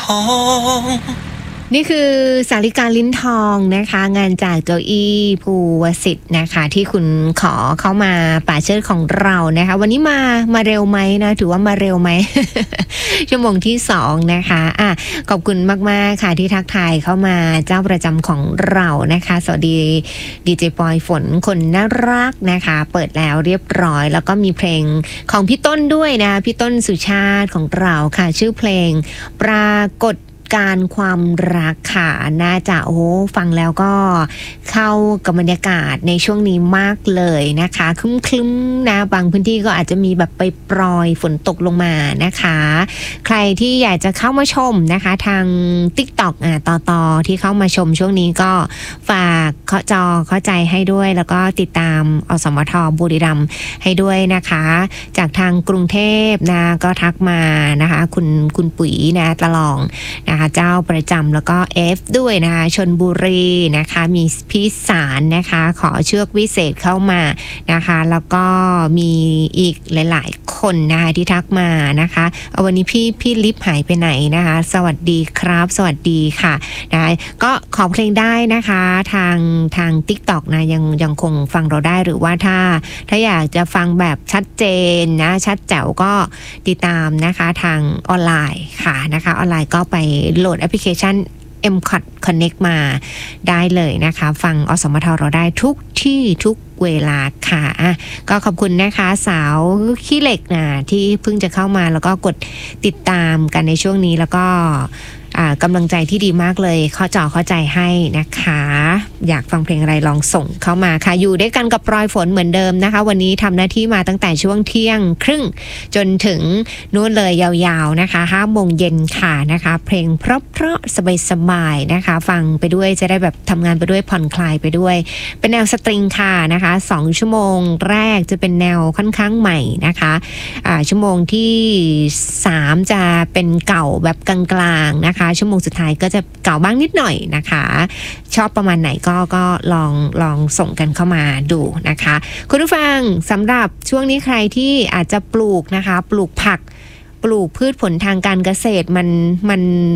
องนี่คือสาริกาลิ้นทองนะคะงานจากโจอี้ภูวสิทธิ์นะคะที่คุณขอเข้ามาป่าเชิดของเรานะคะวันนี้มาเร็วไหมนะถือว่ามาเร็วไหม ชั่วโมงที่2นะคะขอบคุณมากๆค่ะที่ทักทายเข้ามาเจ้าประจำของเรานะคะสวัสดีดีเจปอยฝนคนน่ารักนะคะเปิดแล้วเรียบร้อยแล้วก็มีเพลงของพี่ต้นด้วยนะพี่ต้นสุชาติของเราค่ะชื่อเพลงปรากฏการความรักค่ะน่าจะฟังแล้วก็เข้ากับบรรยากาศในช่วงนี้มากเลยนะคะครึ้มๆนะบางพื้นที่ก็อาจจะมีแบบไปปรอยฝนตกลงมานะคะใครที่อยากจะเข้ามาชมนะคะทาง TikTok ต่อที่เข้ามาชมช่วงนี้ก็ฝากเคาะจอเข้าใจให้ด้วยแล้วก็ติดตามอสมทบุรีรัมย์ให้ด้วยนะคะจากทางกรุงเทพนะก็ทักมานะคะคุณปุ๋ยนะตะลองนะคะเจ้าประจำแล้วก็ F ด้วยนะคะชลบุรีนะคะมีพิสารนะคะขอเชือกวิเศษเข้ามานะคะแล้วก็มีอีกหลายๆคนนะคะที่ทักมานะคะวันนี้พี่ลิฟหายไปไหนนะคะสวัสดีครับสวัสดีค่ะนะก็ขอเพลงได้นะคะทาง TikTok นะยังคงฟังเราได้หรือว่าถ้าอยากจะฟังแบบชัดเจนนะชัดแจ๋วก็ติดตามนะคะทางออนไลน์ค่ะนะคะออนไลน์ก็ไปโหลดแอปพลิเคชัน MCOT Connect มาได้เลยนะคะฟังอสมทเราได้ทุกที่ทุกเวลาค่ะก็ขอบคุณนะคะสาวขี้เหล็กนะที่เพิ่งจะเข้ามาแล้วก็กดติดตามกันในช่วงนี้แล้วก็กำลังใจที่ดีมากเลยเข้าใจให้นะคะอยากฟังเพลงอะไรลองส่งเข้ามาค่ะอยู่ด้วยกันกับปลอยฝนเหมือนเดิมนะคะวันนี้ทำหน้าที่มาตั้งแต่ช่วงเที่ยงครึ่งจนถึงนู่นเลยยาวๆนะคะ5 โมงเย็นค่ะนะคะเพลงเพราะสบายๆนะคะฟังไปด้วยจะได้แบบทำงานไปด้วยผ่อนคลายไปด้วยเป็นแนวสตริงค่ะนะคะ2 ชั่วโมงแรกจะเป็นแนวค่อนข้างใหม่นะคะชั่วโมงที่3จะเป็นเก่าแบบกลางๆนะคะชั่วโมงสุดท้ายก็จะเก่าบ้างนิดหน่อยนะคะชอบประมาณไหนก็ลองส่งกันเข้ามาดูนะคะคุณผู้ฟังสำหรับช่วงนี้ใครที่อาจจะปลูกนะคะปลูกผักปลูกพืชผลทางการเกษตรมัน